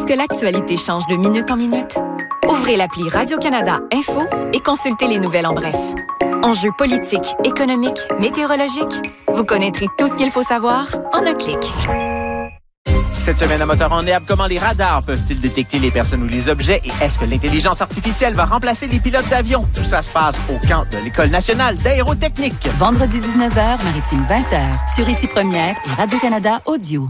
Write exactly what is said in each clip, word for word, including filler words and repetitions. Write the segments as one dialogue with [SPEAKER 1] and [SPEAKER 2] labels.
[SPEAKER 1] que l'actualité change de minute en minute? Ouvrez l'appli Radio-Canada Info et consultez les nouvelles en bref. Enjeux politiques, économiques, météorologiques, vous connaîtrez tout ce qu'il faut savoir en un clic.
[SPEAKER 2] Cette semaine à Moteur en herbe, comment les radars peuvent-ils détecter les personnes ou les objets et est-ce que l'intelligence artificielle va remplacer les pilotes d'avion? Tout ça se passe au camp de l'École nationale d'aérotechnique.
[SPEAKER 3] Vendredi dix-neuf heures, Maritime vingt heures, sur Ici Première et Radio-Canada Audio.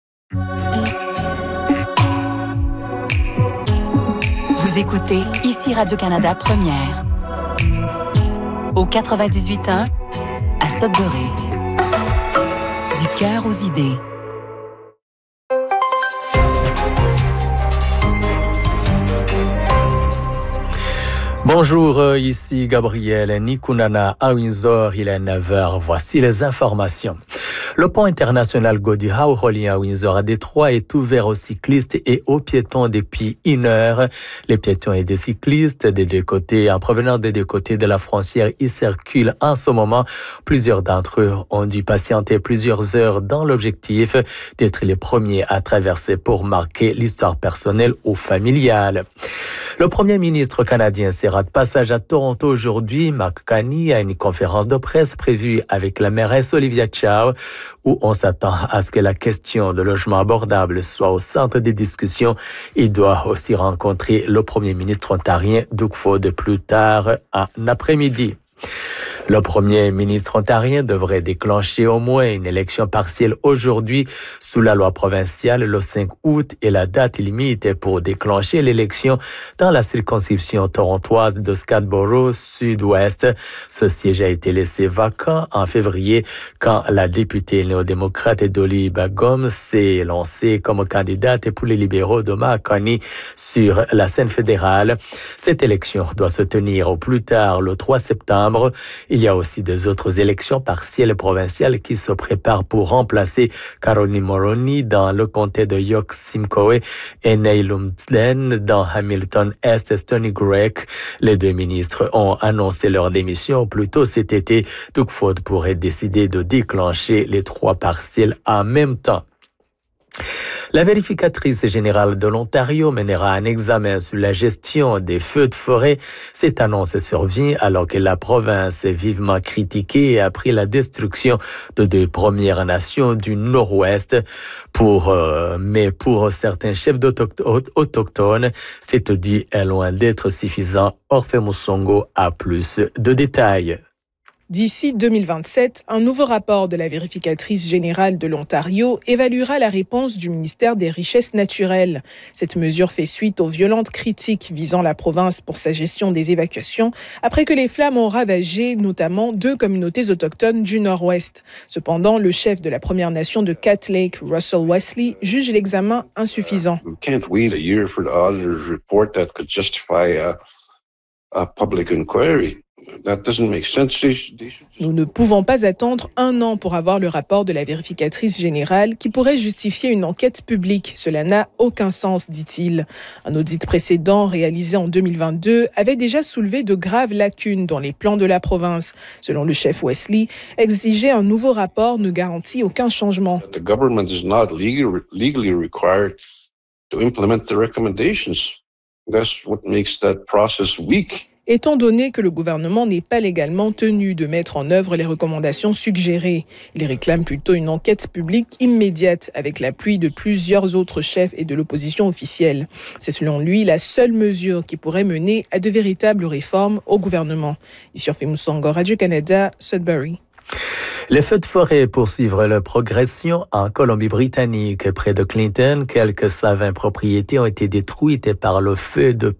[SPEAKER 3] Vous écoutez Ici Radio-Canada Première. Au quatre-vingt-dix-huit point un, à Sudbury. Du cœur aux idées.
[SPEAKER 4] Bonjour, ici Gabriel Nikunana à Windsor, il est neuf heures. Voici les informations. Le pont international Gordie Howe reliant à Windsor à Détroit est ouvert aux cyclistes et aux piétons depuis une heure. Les piétons et des cyclistes des deux côtés, en provenance des deux côtés de la frontière, y circulent en ce moment. Plusieurs d'entre eux ont dû patienter plusieurs heures dans l'objectif d'être les premiers à traverser pour marquer l'histoire personnelle ou familiale. Le premier ministre canadien sera de passage à Toronto aujourd'hui. Mark Carney a une conférence de presse prévue avec la mairesse Olivia Chow où on s'attend à ce que la question de logement abordable soit au centre des discussions. Il doit aussi rencontrer le premier ministre ontarien Doug Ford plus tard en après-midi. Le premier ministre ontarien devrait déclencher au moins une élection partielle aujourd'hui sous la loi provinciale le cinq août et la date limite pour déclencher l'élection dans la circonscription torontoise de Scarborough Sud-Ouest. Ce siège a été laissé vacant en février quand la députée néo-démocrate Dolly Bagum s'est lancée comme candidate pour les libéraux de Mark Carney sur la scène fédérale. Cette élection doit se tenir au plus tard le trois septembre. Il y a aussi des autres élections partielles et provinciales qui se préparent pour remplacer Caroline Mulroney dans le comté de York-Simcoe et Neil Lumsden dans Hamilton-Est Stony Creek. Les deux ministres ont annoncé leur démission plus tôt cet été. Doug Ford pourrait décider de déclencher les trois partiels en même temps. La vérificatrice générale de l'Ontario mènera un examen sur la gestion des feux de forêt. Cette annonce survient alors que la province est vivement critiquée après la destruction de deux Premières Nations du Nord-Ouest. Pour, euh, mais pour certains chefs autochtones, cette dit est loin d'être suffisant. Orphe Musongo a plus de détails.
[SPEAKER 5] D'ici deux mille vingt-sept, un nouveau rapport de la vérificatrice générale de l'Ontario évaluera la réponse du ministère des Richesses naturelles. Cette mesure fait suite aux violentes critiques visant la province pour sa gestion des évacuations après que les flammes ont ravagé notamment deux communautés autochtones du Nord-Ouest. Cependant, le chef de la Première Nation de Cat Lake, Russell Wesley, juge l'examen insuffisant.
[SPEAKER 6] We can't wait a year for the auditor's report that could justify a, a public inquiry. That doesn't make sense.
[SPEAKER 5] Nous ne pouvons pas attendre un an pour avoir le rapport de la vérificatrice générale qui pourrait justifier une enquête publique. Cela n'a aucun sens, dit-il. Un audit précédent réalisé en deux mille vingt-deux avait déjà soulevé de graves lacunes dans les plans de la province. Selon le chef Wesley, exiger un nouveau rapport ne garantit aucun changement.
[SPEAKER 6] The government is not legally, legally required to implement the recommendations. That's what makes that process weak.
[SPEAKER 5] Étant donné que le gouvernement n'est pas légalement tenu de mettre en œuvre les recommandations suggérées, il réclame plutôt une enquête publique immédiate avec l'appui de plusieurs autres chefs et de l'opposition officielle. C'est selon lui la seule mesure qui pourrait mener à de véritables réformes au gouvernement. Ici Orphe Musongo, Radio-Canada, Sudbury.
[SPEAKER 4] Les feux de forêt poursuivent leur progression en Colombie-Britannique. Près de Clinton, quelques cent vingt propriétés ont été détruites par le feu depuis